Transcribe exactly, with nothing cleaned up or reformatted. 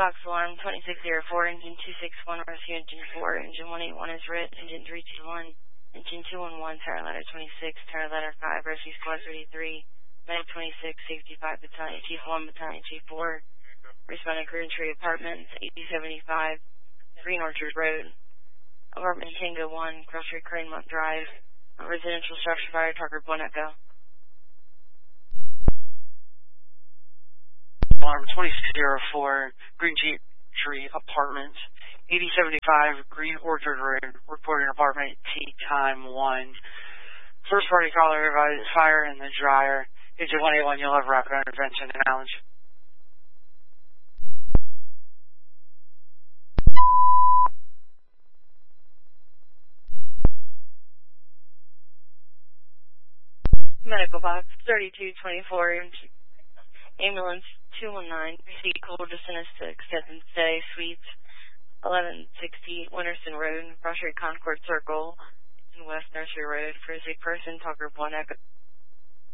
Box Alarm twenty-six oh four, Engine two six one, Rescue Engine four, Engine one eight one is writ, Engine three two one, Engine two one one, Tower Ladder twenty-six, Tower Ladder five, Rescue Squad thirty-three, Medic twenty-six, Safety five Battalion, Chief one, Battalion Chief four, responding Green Tree Apartments, eighty seventy-five, Green Orchard Road, Apartment Tango one, Cross Street Cranemont Drive, Residential Structure Fire, Target one Echo. Alarm twenty-six oh four, Green Tree Apartments, eighty seventy-five, Green Orchard Road, reporting apartment T time one. First party caller advised fire in the dryer. Engine one eight one, you'll have rapid intervention in Allen. Medical Box thirty-two twenty-four, Ambulance two one nine, C. Coldison to Acceptance Day, Suites eleven sixty, Winterston Road, Cross Street Concord Circle, in West Nursery Road, for a sick person, Talk Group one Echo.